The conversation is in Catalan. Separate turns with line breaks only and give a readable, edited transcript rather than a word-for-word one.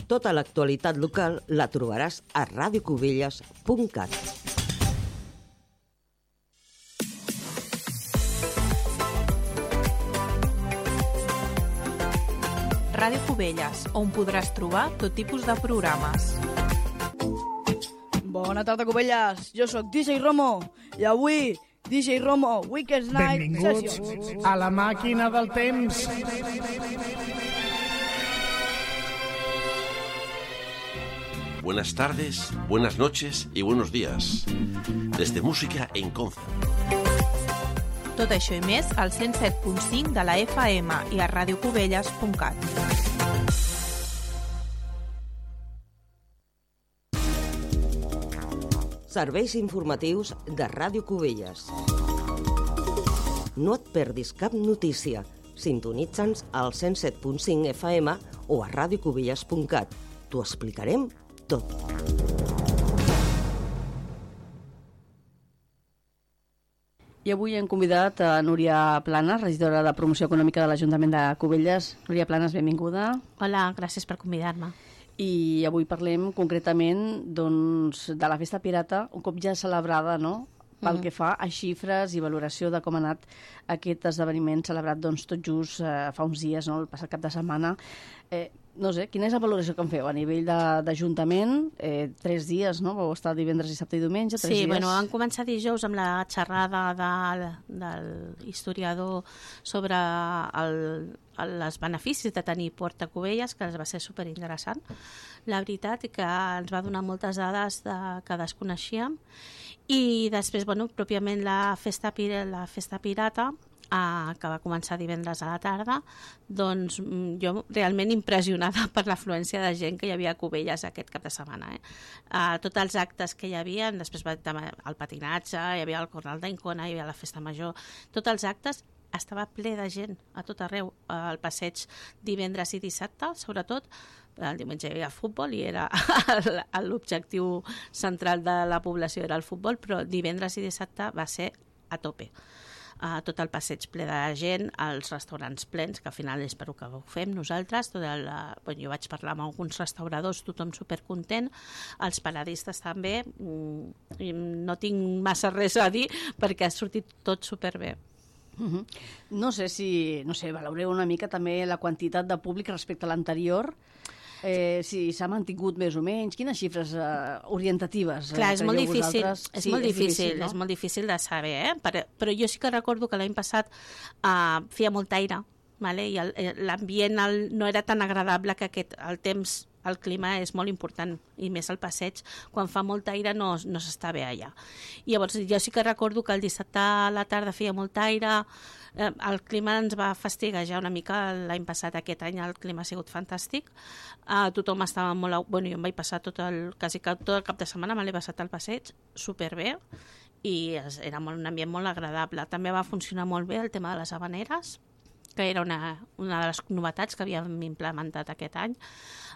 Tota l'actualitat local la trobaràs a radiocubelles.cat.
Ràdio Cubelles, on podràs trobar tot tipus de programes.
Bona tarda, Cubelles. Jo sóc DJ Romo i avui DJ Romo Weekend Night
Benvinguts
Sessions.
a la màquina del temps.
Buenas tardes, buenas noches y buenos días. Desde Música en Conza.
Tot això i més al 107.5 de la FM i a radiocubelles.cat.
Serveis informatius de Ràdio Cubelles. No et perdis cap notícia. Sintonitza'ns al 107.5 FM o a radiocubelles.cat. T'ho explicarem tot.
I avui hem convidat a Núria Planes, regidora de Promoció Econòmica de l'Ajuntament de Cubelles. Núria Planes, benvinguda.
Hola, gràcies per convidar-me.
I avui parlem concretament doncs, de la Festa Pirata, un cop ja celebrada, no?, pel que fa a xifres i valoració de com ha anat aquest esdeveniment celebrat doncs, tot just fa uns dies, no?, el passat cap de setmana. No sé, quina és la valoració que en feu a nivell d'Ajuntament? 3 dies, no? Vau estar divendres, dissabte i diumenge, 3 dies?
Sí, bueno, vam començar dijous amb la xerrada de l'historiador sobre els beneficis de tenir Port a Cubelles, que va ser superinteressant. La veritat que ens va donar moltes dades que desconeixíem. I després, bueno, pròpiament la festa pirata, que va començar divendres a la tarda, doncs jo realment impressionada per l'afluència de gent que hi havia a Cubelles aquest cap de setmana. Tots els actes que hi havia, després el patinatge, hi havia el Corral d'Ancona, hi havia la festa major, tots els actes estava ple de gent a tot arreu, al passeig divendres i dissabte, sobretot. El diumenge hi havia futbol i era l'objectiu central de la població era el futbol, però divendres i dissabte va ser a tope. Tot el passeig ple de gent, els restaurants plens, que al final és per el que ho fem nosaltres. Jo vaig parlar amb alguns restauradors, tothom supercontent, els paradistes també. No tinc massa res a dir perquè ha sortit tot superbé.
No sé si valoreu una mica també la quantitat de públic respecte a l'anterior, si s'ha mantingut més o menys, quines xifres orientatives?
Clar, és molt difícil,
no?
És molt difícil de saber, però jo sí que recordo que l'any passat feia molt aire, vale? I l'ambient no era tan agradable que el temps, el clima és molt important, i més al passeig, quan fa molt aire no s'està bé allà. I llavors jo sí que recordo que el dissabte a la tarda feia molt aire, el clima ens va fastiguejar una mica l'any passat. Aquest any el clima ha sigut fantàstic, tothom estava molt... Bueno, jo em vaig passar quasi tot el cap de setmana, me l'he passat al passeig superbé, i era un ambient molt agradable. També va funcionar molt bé el tema de les havaneres, que era una de les novetats que havíem implementat aquest any.